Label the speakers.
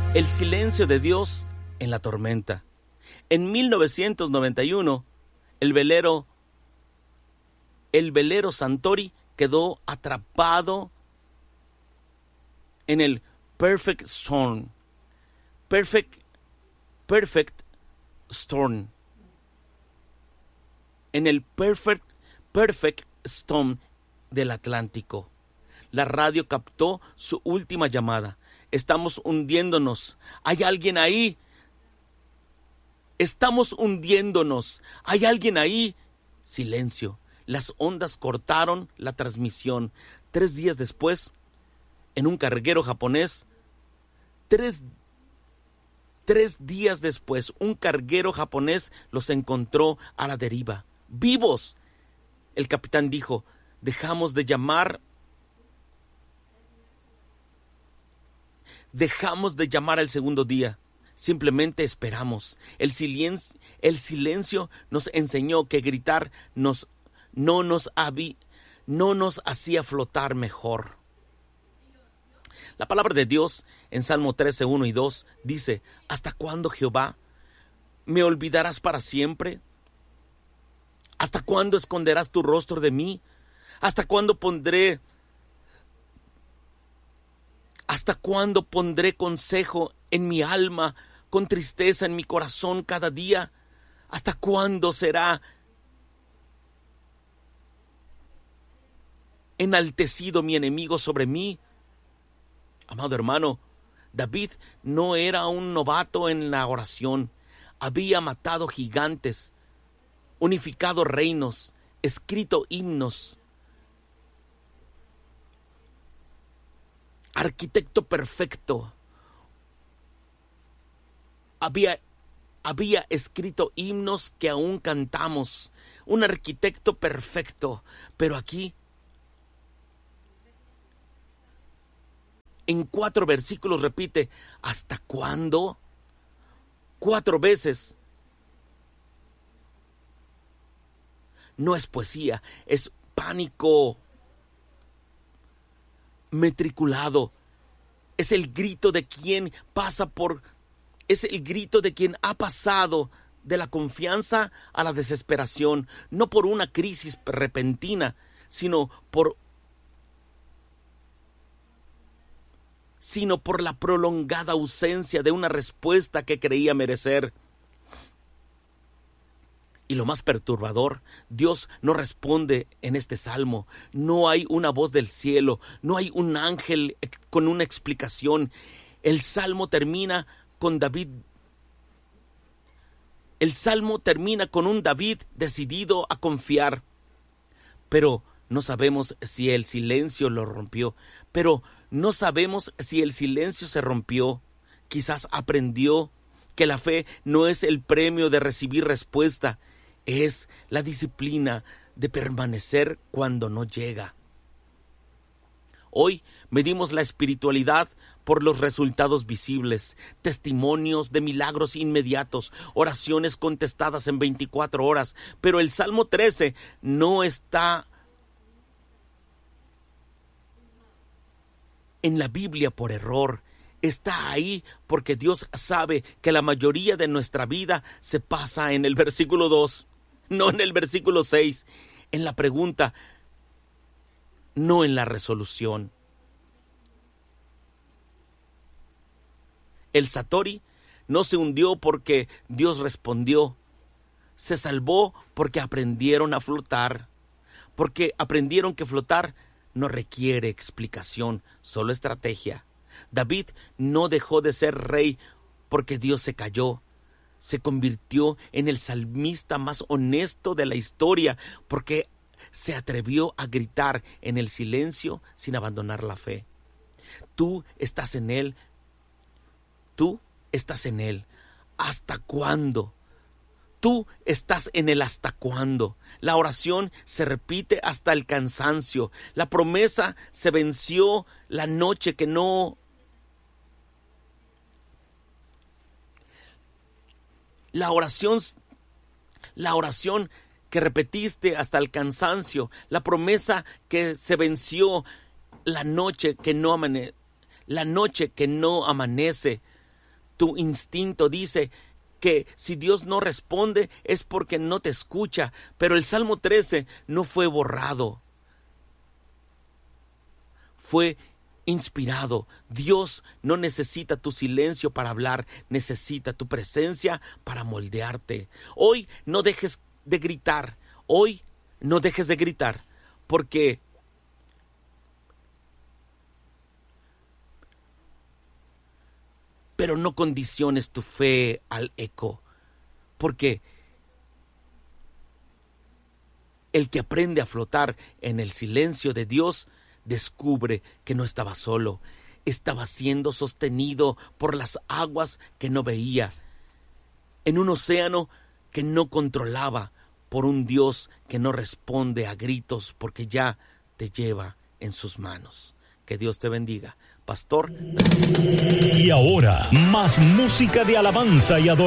Speaker 1: El silencio de Dios en la tormenta. En 1991, el velero Santori quedó atrapado en el Perfect Storm. Perfect Storm. En el Perfect Storm del Atlántico. La radio captó su última llamada. Estamos hundiéndonos. ¿Hay alguien ahí? Estamos hundiéndonos. ¿Hay alguien ahí? Silencio. Las ondas cortaron la transmisión. 3 días después, en un carguero japonés, tres días después, un carguero japonés los encontró a la deriva, vivos. El capitán dijo: dejamos de llamar al segundo día. Simplemente esperamos. El silencio nos enseñó que gritar no nos hacía flotar mejor. La palabra de Dios en Salmo 13, 1 y 2 dice: ¿hasta cuándo, Jehová, me olvidarás para siempre? ¿Hasta cuándo esconderás tu rostro de mí? ¿Hasta cuándo pondré consejo en mi alma, con tristeza en mi corazón cada día? ¿Hasta cuándo será enaltecido mi enemigo sobre mí? Amado hermano, David no era un novato en la oración. Había matado gigantes, unificado reinos, escrito himnos. Arquitecto perfecto. Había escrito himnos que aún cantamos. Un arquitecto perfecto. Pero aquí, en 4 versículos repite: ¿hasta cuándo? 4 veces. No es poesía, es pánico metriculado. Es el grito de quien ha pasado de la confianza a la desesperación, no por una crisis repentina, sino por la prolongada ausencia de una respuesta que creía merecer. Y lo más perturbador, Dios no responde en este salmo. No hay una voz del cielo, no hay un ángel con una explicación. El salmo termina con un David decidido a confiar. Pero no sabemos si el silencio lo rompió. Se rompió. Quizás aprendió que la fe no es el premio de recibir respuesta, es la disciplina de permanecer cuando no llega. Hoy medimos la espiritualidad por los resultados visibles, testimonios de milagros inmediatos, oraciones contestadas en 24 horas, pero el Salmo 13 no está en la Biblia por error. Está ahí porque Dios sabe que la mayoría de nuestra vida se pasa en el versículo 2, no en el versículo 6, en la pregunta, no en la resolución. El Satori no se hundió porque Dios respondió. Se salvó porque aprendieron a flotar. Porque aprendieron que flotar no requiere explicación, solo estrategia. David no dejó de ser rey porque Dios se calló. Se convirtió en el salmista más honesto de la historia porque se atrevió a gritar en el silencio sin abandonar la fe. Tú estás en Él. Tú estás en Él. ¿Hasta cuándo? Tú estás en el hasta cuándo. La oración se repite hasta el cansancio. La promesa se venció la noche que no. La oración que repetiste hasta el cansancio, la promesa que se venció la noche que no amanece, Tu instinto dice que si Dios no responde es porque no te escucha, pero el Salmo 13 no fue borrado. Fue inspirado. Dios no necesita tu silencio para hablar, necesita tu presencia para moldearte. Hoy no dejes de gritar, porque pero no condiciones tu fe al eco, porque el que aprende a flotar en el silencio de Dios descubre que no estaba solo, estaba siendo sostenido por las aguas que no veía, en un océano que no controlaba, por un Dios que no responde a gritos porque ya te lleva en sus manos. Que Dios te bendiga. Pastor.
Speaker 2: Y ahora, más música de alabanza y adoración.